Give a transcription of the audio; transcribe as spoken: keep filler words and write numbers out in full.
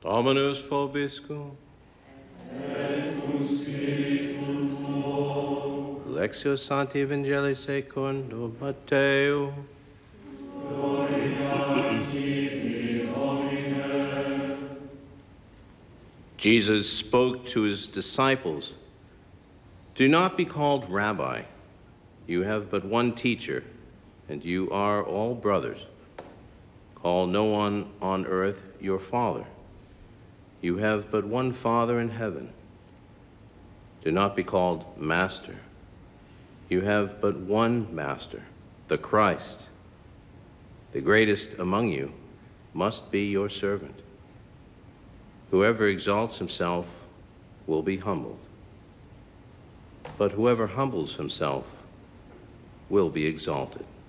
Dominus vobiscum. Et cum spiritu tuo. Lectio Sancti Evangelii secundo Matteo. Gloria tibi, Domine. Jesus spoke to his disciples, "Do not be called Rabbi. You have but one teacher, and you are all brothers. Call no one on earth your father. You have but one Father in heaven. Do not be called Master. You have but one Master, the Christ. The greatest among you must be your servant. Whoever exalts himself will be humbled, but whoever humbles himself will be exalted."